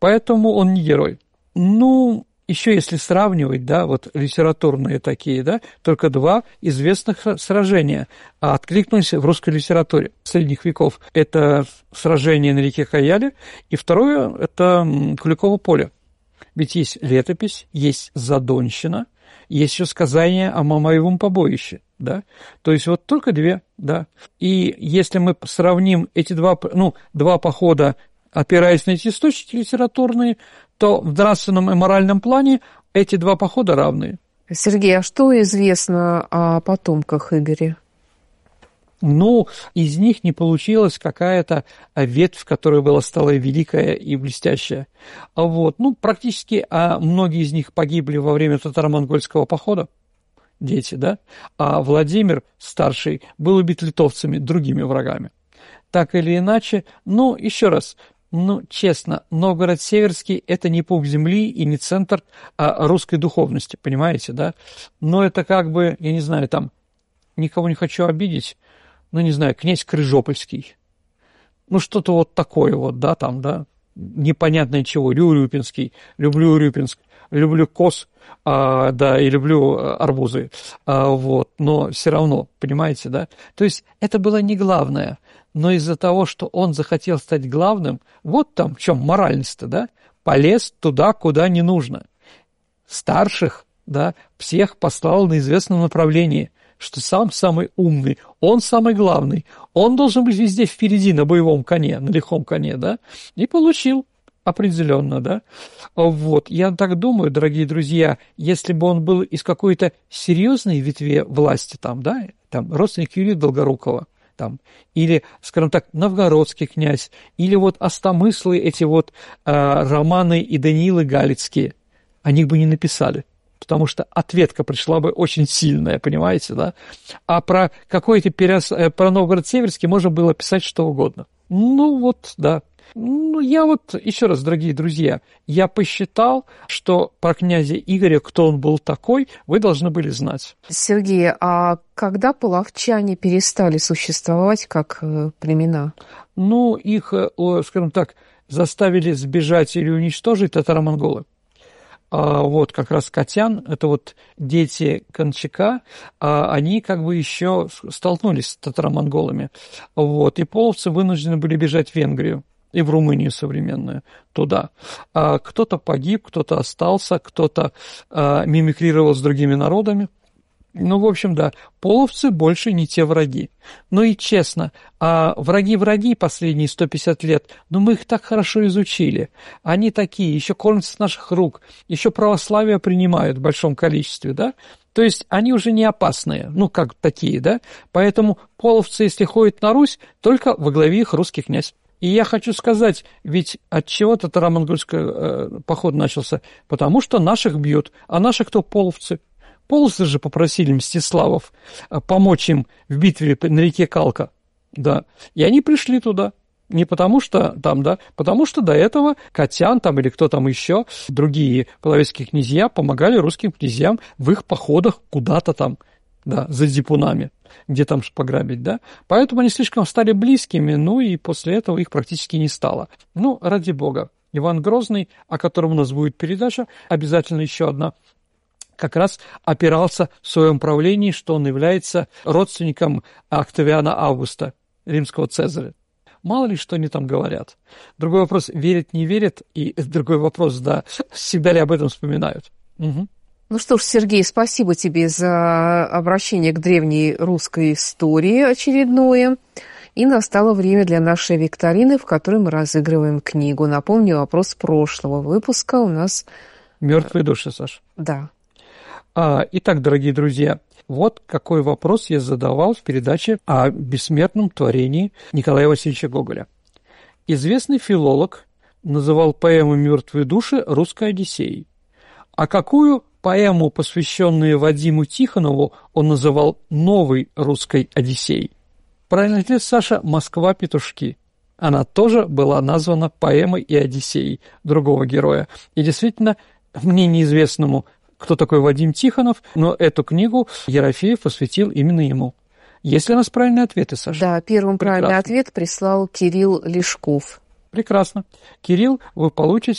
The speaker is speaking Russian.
поэтому он не герой. Ну, еще если сравнивать, да, вот литературные такие, да, только два известных сражения откликнулись в русской литературе средних веков. Это сражение на реке Каяле, и второе – это Куликово поле. Ведь есть летопись, есть Задонщина, есть еще сказание о Мамаевом побоище, да, то есть вот только две, да. И если мы сравним эти два похода, опираясь на эти источники литературные, то в нравственном и моральном плане эти два похода равны. Сергей, а что известно о потомках Игоря? Ну, из них не получилась какая-то ветвь, которая стала великая и блестящая. Вот. Ну, практически многие из них погибли во время татаро-монгольского похода, дети, да, а Владимир, старший, был убит литовцами, другими врагами. Так или иначе, еще раз, честно, Новгород-Северский – это не пуп земли и не центр русской духовности, понимаете, да? Но это как бы, я не знаю, там, никого не хочу обидеть, не знаю, князь Крыжопольский. Что-то вот такое вот, да, там, да, непонятное чего, Урюпинский, люблю Урюпинск, люблю коз, да, и люблю арбузы, вот, но все равно, понимаете, да? То есть это было не главное, но из-за того, что он захотел стать главным, вот там в чем моральность-то, да, полез туда, куда не нужно. Старших, да, всех послал на известном направлении, что сам самый умный, он самый главный, он должен быть везде впереди на боевом коне, на лихом коне, да, и получил определенно, да. Вот, я так думаю, дорогие друзья, если бы он был из какой-то серьезной ветви власти, там, да, там, родственник Юрия Долгорукова, там, или, скажем так, новгородский князь, или вот остомыслы эти вот Романы и Даниилы Галицкие, о них бы не написали. Потому что ответка пришла бы очень сильная, понимаете, да? А про про Новгород-Северский можно было писать что угодно. Да. Я еще раз, дорогие друзья, я посчитал, что про князя Игоря, кто он был такой, вы должны были знать. Сергей, а когда половчане перестали существовать как племена? Их, скажем так, заставили сбежать или уничтожить татаро-монголы. Вот как раз Катян, это вот дети Кончака, они как бы еще столкнулись с татаро-монголами. Вот, и половцы вынуждены были бежать в Венгрию и в Румынию современную, туда. Кто-то погиб, кто-то остался, кто-то мимикрировал с другими народами. В общем, да, половцы больше не те враги. И честно, враги последние 150 лет, мы их так хорошо изучили. Они такие, еще кормятся с наших рук, еще православие принимают в большом количестве, да? То есть они уже не опасные, как такие, да? Поэтому половцы, если ходят на Русь, только во главе их русский князь. И я хочу сказать, ведь от чего татаро-монгольский поход начался? Потому что наших бьют, а наши кто? Половцы. Половцы же попросили Мстиславов помочь им в битве на реке Калка, да, и они пришли туда. Не потому что там, да, потому что до этого Катян там или кто там еще, другие половецкие князья помогали русским князьям в их походах куда-то там, да, за Зипунами, где там пограбить, да. Поэтому они слишком стали близкими, и после этого их практически не стало. Ради бога. Иван Грозный, о котором у нас будет передача, обязательно еще одна, как раз опирался в своем правлении, что он является родственником Октавиана Августа, римского Цезаря. Мало ли, что они там говорят. Другой вопрос, верят, не верят, и другой вопрос, да, всегда ли об этом вспоминают. Угу. Что ж, Сергей, спасибо тебе за обращение к древней русской истории очередное. И настало время для нашей викторины, в которой мы разыгрываем книгу. Напомню, вопрос прошлого выпуска у нас... «Мертвые души», Саш. Да. Итак, дорогие друзья, вот какой вопрос я задавал в передаче о бессмертном творении Николая Васильевича Гоголя. Известный филолог называл поэму «Мертвые души» русской Одиссеей. А какую поэму, посвященную Вадиму Тихонову, он называл новой русской Одиссеей? Правильный ответ, Саша, «Москва-петушки». Она тоже была названа поэмой и Одиссеей другого героя. И действительно, мне неизвестному, кто такой Вадим Тихонов, но эту книгу Ерофеев посвятил именно ему. Есть ли у нас правильные ответы, Саша? Да, первым правильный ответ прислал Кирилл Лешков. Прекрасно. Кирилл, вы получите